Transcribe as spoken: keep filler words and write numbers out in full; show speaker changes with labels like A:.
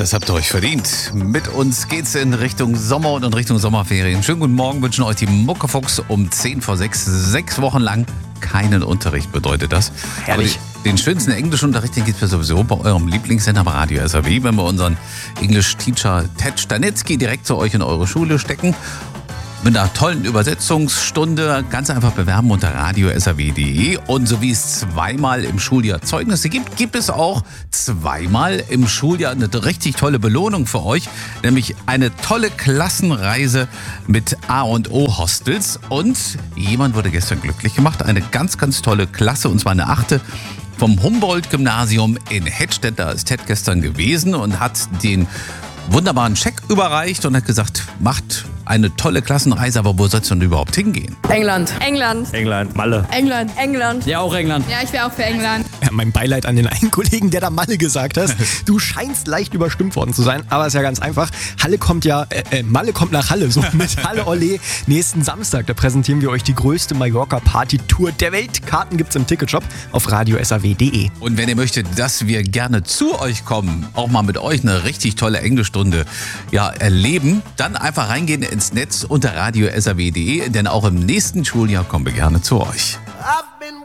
A: Das habt ihr euch verdient. Mit uns geht's in Richtung Sommer und in Richtung Sommerferien. Schönen guten Morgen, wünschen euch die Muckefuchs um zehn vor sechs. Sechs Wochen lang keinen Unterricht bedeutet das.
B: Herrlich.
A: Aber den schönsten Englischunterricht, den gibt's ja sowieso bei eurem Lieblingssender bei Radio S R W, wenn wir unseren English-Teacher Ted Stanitzky direkt zu euch in eure Schule stecken. Mit einer tollen Übersetzungsstunde ganz einfach bewerben unter radio s r w punkt d e. Und so wie es zweimal im Schuljahr Zeugnisse gibt, gibt es auch zweimal im Schuljahr eine richtig tolle Belohnung für euch. Nämlich eine tolle Klassenreise mit A und O Hostels. Und jemand wurde gestern glücklich gemacht. Eine ganz, ganz tolle Klasse, und zwar eine achte. Vom Humboldt-Gymnasium in Hettstedt. Da ist Ted gestern gewesen und hat den wunderbaren Scheck überreicht und hat gesagt, macht eine tolle Klassenreise, aber wo sollst du denn überhaupt hingehen?
C: England.
D: England.
B: England, Malle.
C: England.
D: England.
B: Ja, auch England.
D: Ja, ich wäre auch für England.
B: Ja, mein Beileid an den einen Kollegen, der da Malle gesagt hat. Du scheinst leicht überstimmt worden zu sein, aber ist ja ganz einfach. Halle kommt ja, äh, äh, Malle kommt nach Halle, so mit Halle Olé. Nächsten Samstag, da präsentieren wir euch die größte Mallorca-Party-Tour der Welt. Karten gibt's im Ticketshop auf radio s r w punkt d e.
A: Und wenn ihr möchtet, dass wir gerne zu euch kommen, auch mal mit euch eine richtig tolle Englischstunde ja, erleben, dann einfach reingehen ins Netz unter radio s r w punkt d e, denn auch im nächsten Schuljahr kommen wir gerne zu euch.